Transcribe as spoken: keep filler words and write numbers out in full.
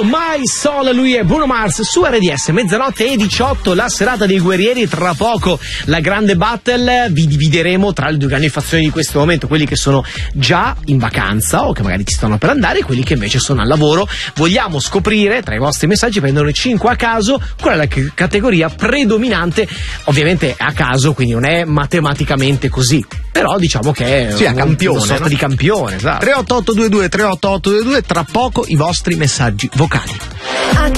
My Soul, lui è Bruno Mars su R D S, mezzanotte e diciotto, la serata dei guerrieri. Tra poco la grande battle, vi divideremo tra le due grandi fazioni di questo momento, quelli che sono già in vacanza o che magari ci stanno per andare, e quelli che invece sono al lavoro. Vogliamo scoprire tra i vostri messaggi, prendono cinque a caso, qual è la c- categoria predominante, ovviamente a caso, quindi non è matematicamente così, però diciamo che è sì, un, a campione, una sorta no? di campione, esatto. tre otto otto due due tre otto otto due due, tra poco i vostri messaggi vocali.